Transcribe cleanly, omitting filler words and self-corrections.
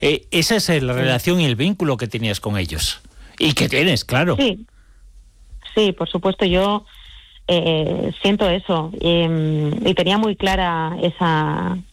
Esa es la relación y el vínculo que tenías con ellos. Y que tienes, claro. Sí, por supuesto, yo siento eso. Y tenía muy clara